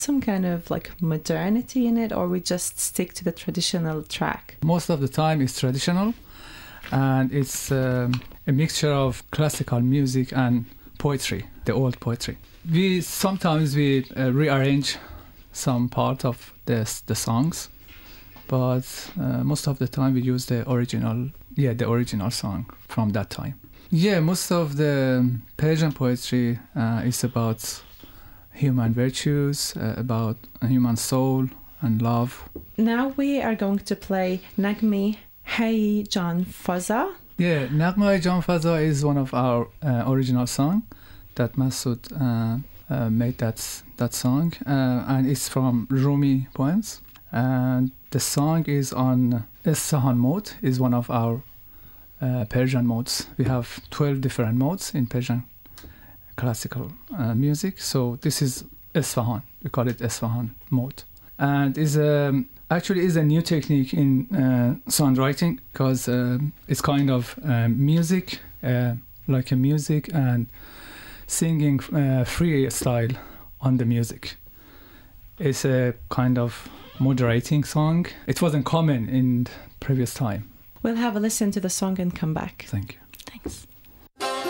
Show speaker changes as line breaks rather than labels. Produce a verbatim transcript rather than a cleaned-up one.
some kind of like modernity in it, or we just stick to the traditional track?
Most of the time it's traditional, and it's um, a mixture of classical music and poetry, the old poetry. We sometimes we uh, rearrange some part of this, the songs, but uh, most of the time we use the original, yeah, the original song from that time. Yeah, most of the Persian poetry uh, is about human virtues, uh, about a human soul and love.
Now we are going to play Nagmi Hey Jan Faza.
Yeah, Nagmi Jan Faza is one of our uh, original song that Masoud uh, uh, made that that song, uh, and it's from Rumi poems. And the song is on Isfahan mode, is one of our uh, Persian modes. We have twelve different modes in Persian classical uh, music. So this is Isfahan. We call it Isfahan mode, and is um, actually is a new technique in uh, songwriting, because uh, it's kind of uh, music, uh, like a music and singing uh, free style on the music. It's a kind of moderating song. It wasn't common in previous time.
We'll have a listen to the song and come back.
Thank you.
Thanks.